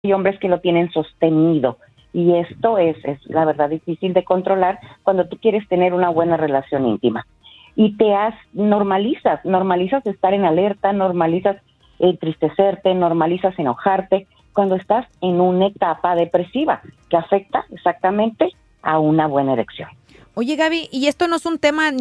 hay hombres que lo tienen sostenido. Y esto es la verdad difícil de controlar cuando tú quieres tener una buena relación íntima. Y normalizas estar en alerta, normalizas entristecerte, normalizas enojarte cuando estás en una etapa depresiva que afecta exactamente a una buena erección. Oye, Gaby, y esto no es un tema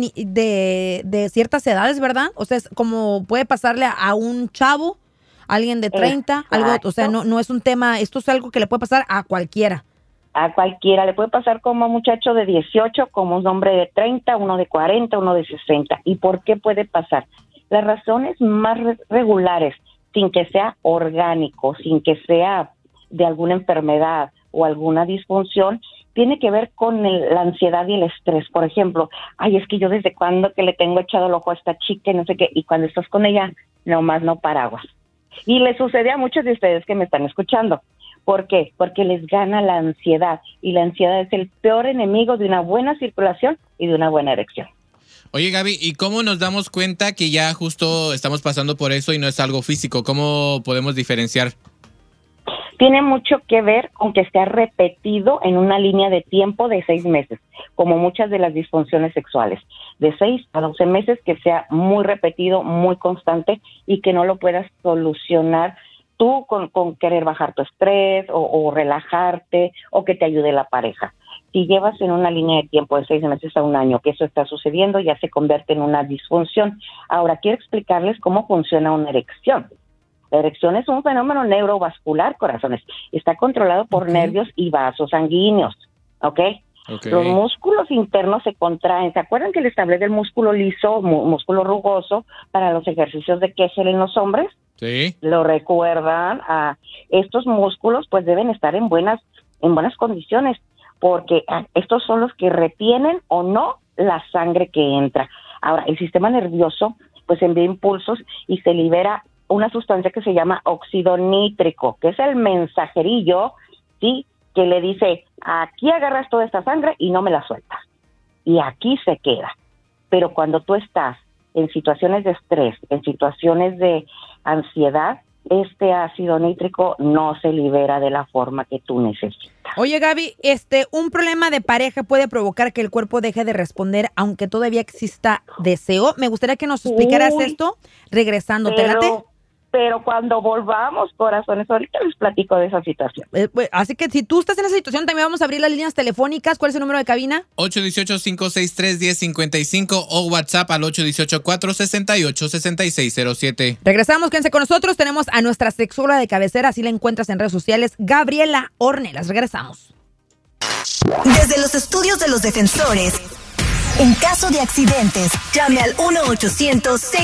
de ciertas edades, ¿verdad? O sea, es como puede pasarle a un chavo, alguien de 30, algo, o sea, no es un tema, esto es algo que le puede pasar a cualquiera. A cualquiera, le puede pasar como a un muchacho de 18, como un hombre de 30, uno de 40, uno de 60. ¿Y por qué puede pasar? Las razones más regulares, sin que sea orgánico, sin que sea de alguna enfermedad o alguna disfunción, tiene que ver con la ansiedad y el estrés. Por ejemplo, es que yo desde cuando que le tengo echado el ojo a esta chica y no sé qué, y cuando estás con ella, nomás no paraguas. Y le sucede a muchos de ustedes que me están escuchando. ¿Por qué? Porque les gana la ansiedad, y la ansiedad es el peor enemigo de una buena circulación y de una buena erección. Oye, Gaby, ¿y cómo nos damos cuenta que ya justo estamos pasando por eso y no es algo físico? ¿Cómo podemos diferenciar? Tiene mucho que ver con que sea repetido en una línea de tiempo de 6 meses, como muchas de las disfunciones sexuales. De 6 a 12 meses, que sea muy repetido, muy constante, y que no lo puedas solucionar tú con querer bajar tu estrés o relajarte o que te ayude la pareja. Si llevas en una línea de tiempo de 6 meses a un año que eso está sucediendo, ya se convierte en una disfunción. Ahora, quiero explicarles cómo funciona una erección. La erección es un fenómeno neurovascular, corazones. Está controlado por nervios y vasos sanguíneos, ¿ok? Los músculos internos se contraen. ¿Se acuerdan que les hablé del músculo liso, músculo rugoso para los ejercicios de Kegel en los hombres? Sí. ¿Lo recuerdan? Estos músculos pues deben estar en buenas condiciones, porque estos son los que retienen o no la sangre que entra. Ahora, el sistema nervioso pues envía impulsos y se libera una sustancia que se llama óxido nítrico, que es el mensajerillo, ¿sí?, que le dice, aquí agarras toda esta sangre y no me la sueltas. Y aquí se queda. Pero cuando tú estás en situaciones de estrés, en situaciones de ansiedad, este ácido nítrico no se libera de la forma que tú necesitas. Oye, Gaby, un problema de pareja puede provocar que el cuerpo deje de responder aunque todavía exista deseo. Me gustaría que nos explicaras esto regresando. ¿Te late? Pero cuando volvamos, corazones, ahorita les platico de esa situación. Así que si tú estás en esa situación, también vamos a abrir las líneas telefónicas. ¿Cuál es el número de cabina? 818-563-1055 o WhatsApp al 818-468-6607. Regresamos, quédense con nosotros. Tenemos a nuestra sexóloga de cabecera, así la encuentras en redes sociales, Gabriela Ornelas. Regresamos. Desde los estudios de los defensores, en caso de accidentes, llame al 1-800-6